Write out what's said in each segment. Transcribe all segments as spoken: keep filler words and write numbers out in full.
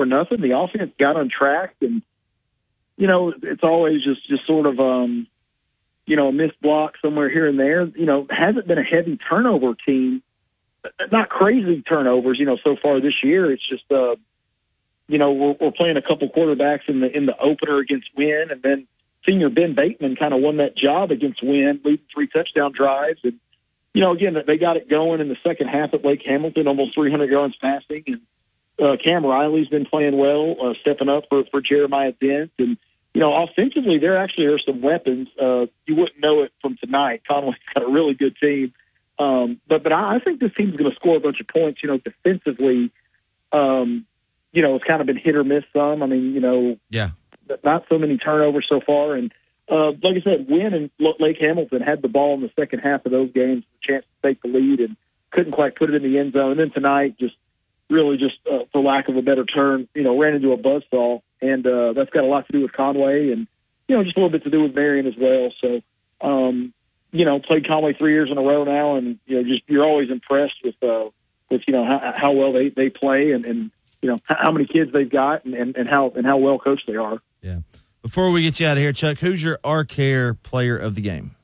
score nothing. The offense got on track, and you know, it's always just just sort of um, you know, a missed block somewhere here and there. You know, hasn't been a heavy turnover team, not crazy turnovers. You know, so far this year, it's just uh, you know, we're, we're playing a couple quarterbacks in the in the opener against Wynn, and then senior Ben Bateman kind of won that job against Wynn, leading three touchdown drives. And, you know, again, they got it going in the second half at Lake Hamilton, almost three hundred yards passing. And uh, Cam Riley's been playing well, uh, stepping up for, for Jeremiah Dent. And, you know, offensively, there actually are some weapons. Uh, you wouldn't know it from tonight. Conway's got a really good team. Um, but but I, I think this team's going to score a bunch of points. You know, defensively, um, you know, it's kind of been hit or miss some. I mean, you know, yeah. Not so many turnovers so far. And uh, like I said, Wynn and Lake Hamilton had the ball in the second half of those games, a chance to take the lead, and couldn't quite put it in the end zone. And then tonight, just really just uh, for lack of a better term, you know, ran into a buzzsaw. And uh, that's got a lot to do with Conway and, you know, just a little bit to do with Marion as well. So, um, you know, played Conway three years in a row now, and, you know, just you're always impressed with, uh, with you know, how, how well they, they play and, and, you know, how many kids they've got and, and, and how and how well coached they are. Yeah. Before we get you out of here, Chuck, who's your R-Care player of the game?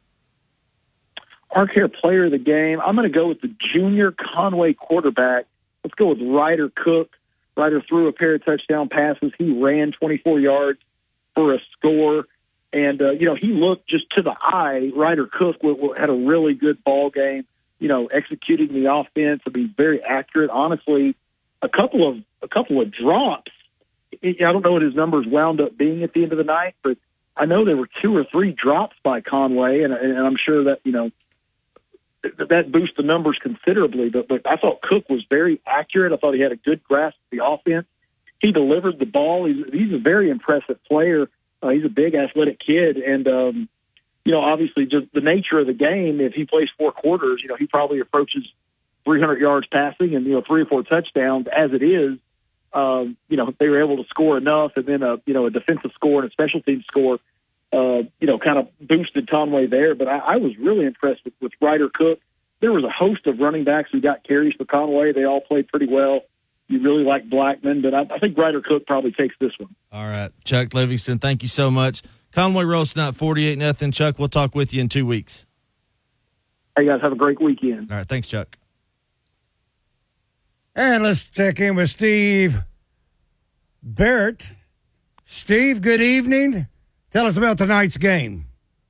R-Care player of the game, I'm going to go with the junior Conway quarterback. Let's go with Ryder Cook. Ryder threw a pair of touchdown passes. He ran twenty-four yards for a score. And, uh, you know, he looked just to the eye. Ryder Cook w- w- had a really good ball game, you know, executing the offense to be very accurate. Honestly, a couple of a couple of drops. I don't know what his numbers wound up being at the end of the night, but I know there were two or three drops by Conway, and, and I'm sure that, you know, that, that boosted the numbers considerably. But, but I thought Cook was very accurate. I thought he had a good grasp of the offense. He delivered the ball. He's, he's a very impressive player. Uh, he's a big, athletic kid, and, um, you know, obviously just the nature of the game, if he plays four quarters, you know, he probably approaches three hundred yards passing and, you know, three or four touchdowns as it is. Um, you know, they were able to score enough, and then a you know a defensive score and a special team score, uh, you know, kind of boosted Conway there. But I, I was really impressed with, with Ryder Cook. There was a host of running backs who got carries for Conway. They all played pretty well. You really like Blackman, but I, I think Ryder Cook probably takes this one. All right, Chuck Livingston, thank you so much. Conway roasting out forty-eight nothing. Chuck, we'll talk with you in two weeks. Hey guys, have a great weekend. All right, thanks, Chuck. And let's check in with Steve Barrett. Steve, good evening. Tell us about tonight's game.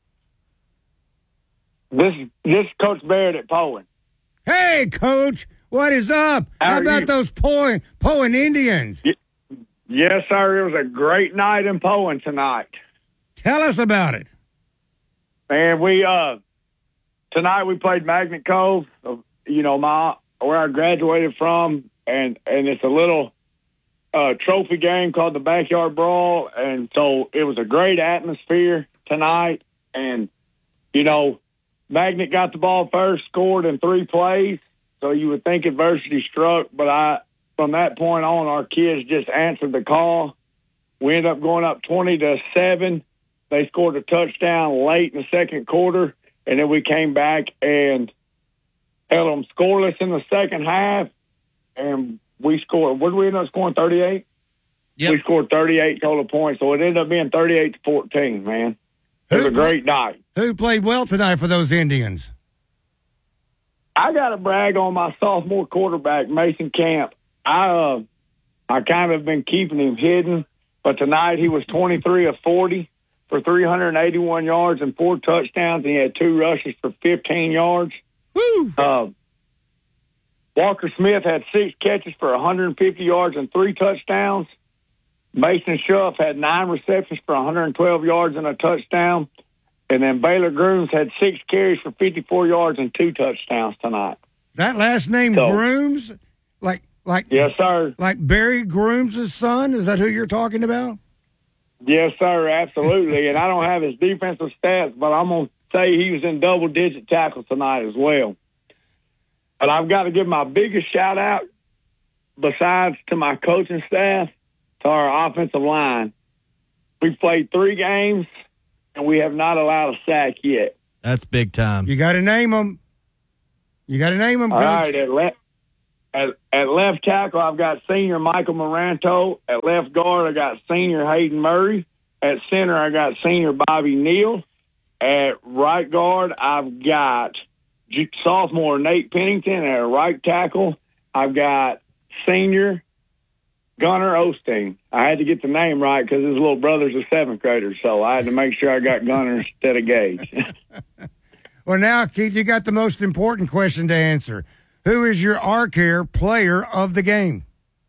This this is Coach Barrett at Poen. Hey, Coach, what is up? How, How about you? those Poen, Poen Indians? Y- yes, sir. It was a great night in Poen tonight. Tell us about it. Man, we uh tonight we played Magnet Cove. You know, my where I graduated from, and and it's a little uh, trophy game called the Backyard Brawl, and so it was a great atmosphere tonight. And you know, Magnet got the ball first, scored in three plays, so you would think adversity struck, but I from that point on, our kids just answered the call. We ended up going up twenty to seven. They scored a touchdown late in the second quarter, and then we came back and held them scoreless in the second half, and we scored. What did we end up scoring? thirty-eight. Yep. We scored thirty-eight total points, so it ended up being thirty-eight to fourteen. Man, it was Who a great night. Who played well tonight for those Indians? I got to brag on my sophomore quarterback, Mason Camp. I uh, I kind of been keeping him hidden, but tonight he was twenty-three of forty for three hundred eighty-one yards and four touchdowns, and he had two rushes for fifteen yards. Woo! Uh, Walker Smith had six catches for one hundred fifty yards and three touchdowns. Mason Schuff had nine receptions for one hundred twelve yards and a touchdown. And then Baylor Grooms had six carries for fifty-four yards and two touchdowns tonight. That last name, So- Grooms? Like like Yes, sir. like Barry Grooms' son? Is that who you're talking about? Yes, sir, absolutely. And I don't have his defensive stats, but I'm going to say he was in double-digit tackles tonight as well. But I've got to give my biggest shout-out, besides to my coaching staff, to our offensive line. We've played three games, and we have not allowed a sack yet. That's big time. You got to name them. You got to name them, All Coach. right, at, le- At, at left tackle, I've got senior Michael Moranto. At left guard, I got senior Hayden Murray. At center, I got senior Bobby Neal. At right guard, I've got sophomore Nate Pennington. At right tackle, I've got senior Gunnar Osteen. I had to get the name right because his little brother's a seventh grader, so I had to make sure I got Gunnar instead of Gage. Well, now, Keith, you got the most important question to answer. Who is your Arcare player of the game?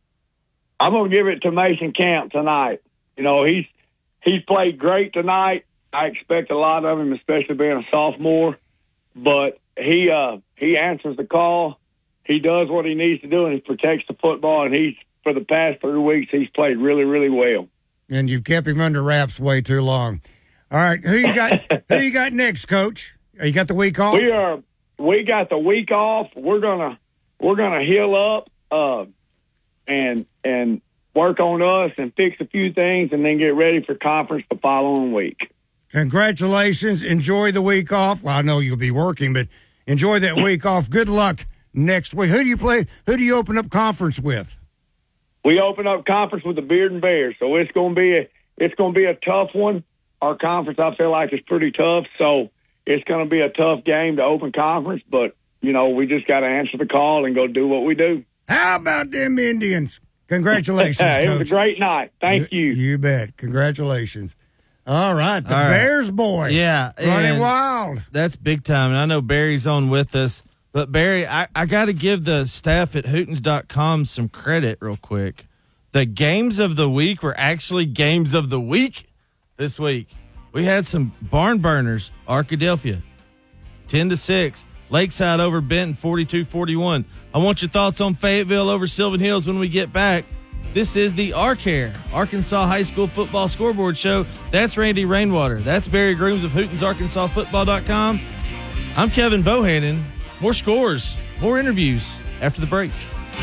I'm going to give it to Mason Camp tonight. You know, he's he's played great tonight. I expect a lot of him, especially being a sophomore. But he uh, he answers the call. He does what he needs to do, and he protects the football. And he's for the past three weeks, he's played really, really well. And you've kept him under wraps way too long. All right, who you got? Who you got next, Coach? You got the week off? We are. We got the week off. We're gonna we're gonna heal up uh, and and work on us and fix a few things, and then get ready for conference the following week. Congratulations. Enjoy the week off. Well, I know you'll be working, but enjoy that week off. Good luck next week. Who do you play? Who do you open up conference with? We open up conference with the Bearden Bears, so it's gonna be a it's gonna be a tough one. Our conference, I feel like, is pretty tough, so it's going to be a tough game to open conference, but, you know, we just got to answer the call and go do what we do. How about them Indians? Congratulations, It Coach. was a great night. Thank you. You, you bet. Congratulations. All right, the All right. Bears boy. Yeah. Running and wild. That's big time. And I know Barry's on with us. But, Barry, I, I got to give the staff at Hootens dot com some credit real quick. The games of the week were actually games of the week this week. We had some barn burners. Arkadelphia, ten to six. Lakeside over Benton, forty-two forty-one. I want your thoughts on Fayetteville over Sylvan Hills when we get back. This is the Arcare, Arkansas High School Football Scoreboard Show. That's Randy Rainwater. That's Barry Grooms of Hootens Arkansas Football dot com. I'm Kevin Bohannon. More scores, more interviews after the break.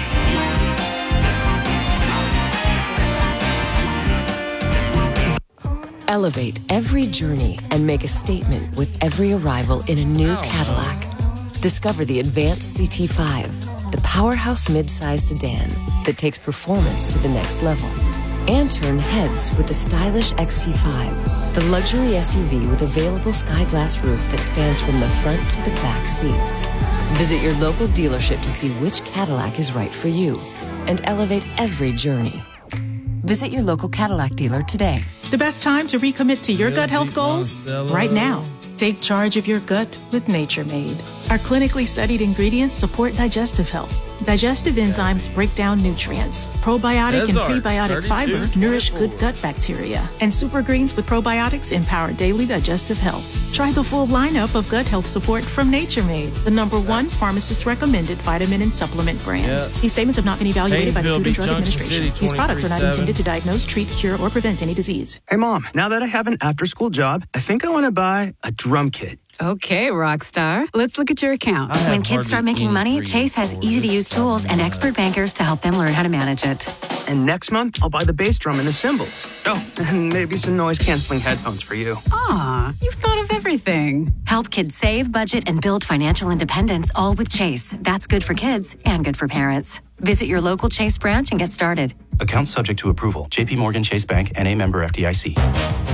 Elevate every journey and make a statement with every arrival in a new Cadillac. Discover the Advanced C T five, the powerhouse midsize sedan that takes performance to the next level. And turn heads with the stylish X T five, the luxury S U V with available sky glass roof that spans from the front to the back seats. Visit your local dealership to see which Cadillac is right for you and elevate every journey. Visit your local Cadillac dealer today. The best time to recommit to your Good gut health beat, goals? Monticello. Right now. Take charge of your gut with Nature Made. Our clinically studied ingredients support digestive health. Digestive enzymes break down nutrients. Probiotic and Desert, prebiotic fiber thirty-two nourish twenty-four. good gut bacteria. And super greens with probiotics empower daily digestive health. Try the full lineup of gut health support from Nature Made, the number one pharmacist recommended vitamin and supplement brand. Yep. These statements have not been evaluated by the Painesville Food and beat Drug Junction Administration. City These products are not twenty-three seven. intended to diagnose, treat, cure, or prevent any disease. Hey, Mom, now that I have an after-school job, I think I want to buy a drum kit. Okay, Rockstar. Let's look at your account. I have When kids start hardly making any money, free Chase has for easy-to-use this, tools so- and expert bankers to help them learn how to manage it. And next month, I'll buy the bass drum and the cymbals. Oh, and maybe some noise-canceling headphones for you. Aw, you've thought of everything. Help kids save, budget, and build financial independence, all with Chase. That's good for kids and good for parents. Visit your local Chase branch and get started. Account subject to approval. J P Morgan Chase Bank, N A member F D I C.